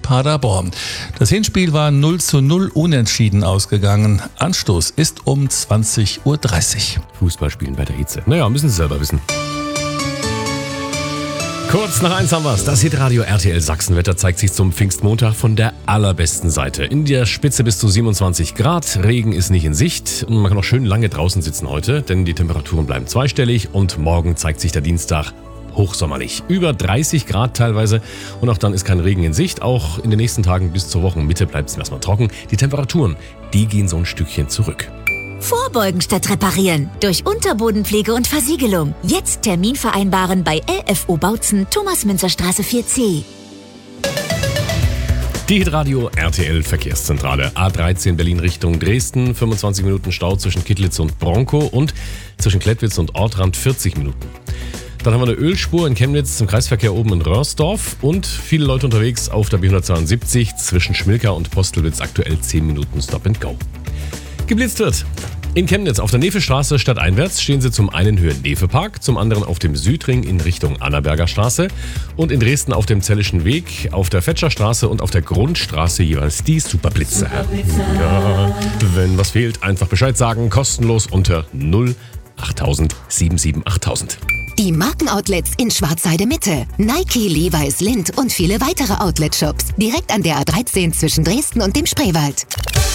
Paderborn. Das Hinspiel war 0:0 unentschieden ausgegangen. Anstoß ist um 20:30 Uhr. Fußball spielen bei der Hitze. Naja, müssen Sie selber wissen. Kurz nach 1 haben wir's. Das Hitradio RTL Sachsenwetter zeigt sich zum Pfingstmontag von der allerbesten Seite. In der Spitze bis zu 27 Grad. Regen ist nicht in Sicht. Und man kann auch schön lange draußen sitzen heute, denn die Temperaturen bleiben zweistellig. Und morgen zeigt sich der Dienstag hochsommerlich. Über 30 Grad teilweise. Und auch dann ist kein Regen in Sicht. Auch in den nächsten Tagen bis zur Wochenmitte bleibt es erstmal trocken. Die Temperaturen, die gehen so ein Stückchen zurück. Vorbeugen statt reparieren. Durch Unterbodenpflege und Versiegelung. Jetzt Termin vereinbaren bei LFO Bautzen, Thomas-Münzer-Straße 4C. Die Hitradio RTL Verkehrszentrale. A13 Berlin Richtung Dresden. 25 Minuten Stau zwischen Kittlitz und Bronkow und zwischen Klettwitz und Ortrand 40 Minuten. Dann haben wir eine Ölspur in Chemnitz zum Kreisverkehr oben in Röhrsdorf und viele Leute unterwegs auf der B172 zwischen Schmilka und Postelwitz aktuell 10 Minuten Stop and Go. Geblitzt wird. In Chemnitz auf der Nefestraße stadteinwärts stehen Sie zum einen Höhe Nefe-Park, zum anderen auf dem Südring in Richtung Annaberger Straße und in Dresden auf dem Zellischen Weg, auf der Fetscherstraße und auf der Grundstraße jeweils die Superblitzer. Ja, wenn was fehlt, einfach Bescheid sagen, kostenlos unter 08000 77 8000. Die Markenoutlets in Schwarzheide Mitte. Nike, Levi's, Lindt und viele weitere Outlet-Shops. Direkt an der A13 zwischen Dresden und dem Spreewald.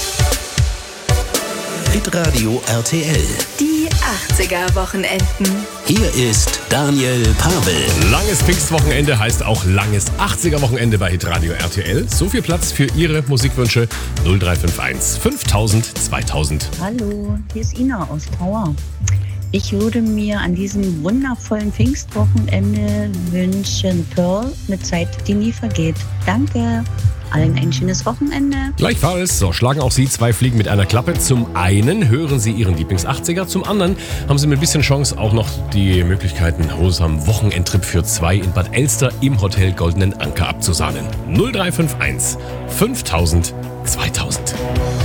Hitradio RTL. Die 80er-Wochenenden. Hier ist Daniel Pavel. Langes Pfingstwochenende heißt auch langes 80er-Wochenende bei Hitradio RTL. So viel Platz für Ihre Musikwünsche 0351 5000 2000. Hallo, hier ist Ina aus Tauer. Ich würde mir an diesem wundervollen Pfingstwochenende wünschen Pearl mit Zeit, die nie vergeht. Danke. Allen ein schönes Wochenende. Gleichfalls, so schlagen auch Sie 2 Fliegen mit einer Klappe. Zum einen hören Sie Ihren Lieblings-80er, zum anderen haben Sie mit ein bisschen Chance auch noch die Möglichkeit, einen erholsamen Wochenendtrip für 2 in Bad Elster im Hotel Goldenen Anker abzusahnen. 0351 5000 2000.